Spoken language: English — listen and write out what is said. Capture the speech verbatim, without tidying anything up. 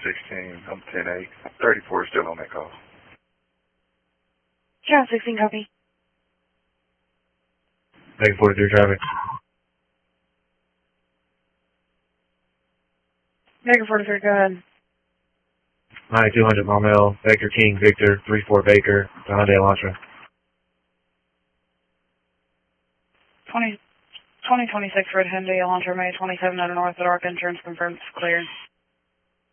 sixteen. I'm ten eight. thirty-four is still on that call. Channel sixteen, copy. Baker forty-three traffic. Baker forty-three, go ahead. ninety-two hundred Maumelle, Baker King, Victor, three four Baker, to Hyundai Elantra. twenty, twenty twenty-six Red Hyundai Elantra, May twenty-seven out of North at Arc Insurance confirms clear.